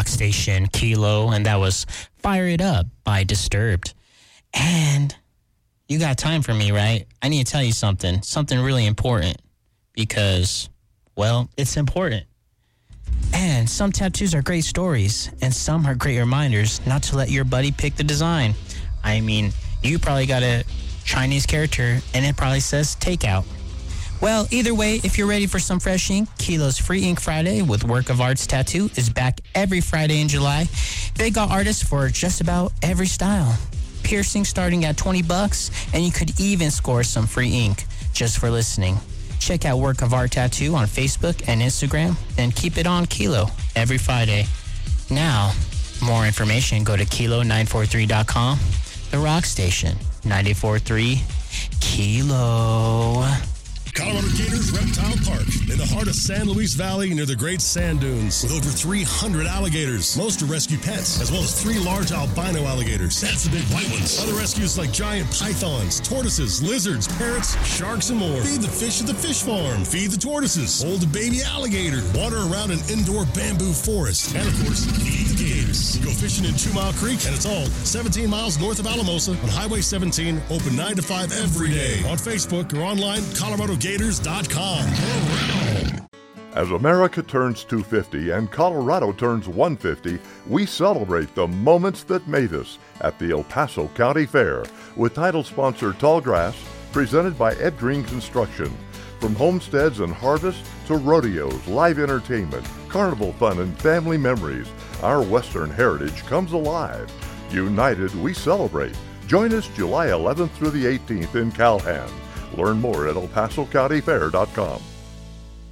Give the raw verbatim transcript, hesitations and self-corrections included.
rock station Kilo, and that was Fire It Up by Disturbed. And you got time for me, right? I need to tell you something, something really important, because, well, it's important. And some tattoos are great stories, and some are great reminders not to let your buddy pick the design. I mean, you probably got a Chinese character, and it probably says takeout. Well, either way, if you're ready for some fresh ink, Kilo's Free Ink Friday with Work of Arts Tattoo is back every Friday in July. They got artists for just about every style. Piercing starting at twenty bucks, and you could even score some free ink just for listening. Check out Work of Art Tattoo on Facebook and Instagram, and keep it on Kilo every Friday. Now, more information, go to kilo nine four three dot com. The Rock Station, ninety-four point three Kilo. Colorado Gators Reptile Park, in the heart of San Luis Valley near the Great Sand Dunes, with over three hundred alligators. Most are rescue pets, as well as three large albino alligators. That's the big white ones. Other rescues like giant pythons, tortoises, lizards, parrots, sharks, and more. Feed the fish at the fish farm. Feed the tortoises. Hold a baby alligator. Water around an indoor bamboo forest. And, of course, feed the gators. Go fishing in Two Mile Creek, and it's all seventeen miles north of Alamosa on Highway seventeen, open nine to five every day. On Facebook or online, Colorado Gators dot com. As America turns two hundred fifty and Colorado turns one hundred fifty, we celebrate the moments that made us at the El Paso County Fair with title sponsor Tallgrass, presented by Ed Green Construction. From homesteads and harvest to rodeos, live entertainment, carnival fun, and family memories, our Western heritage comes alive. United, we celebrate. Join us July eleventh through the eighteenth in Calhan. Learn more at el paso county fair dot com.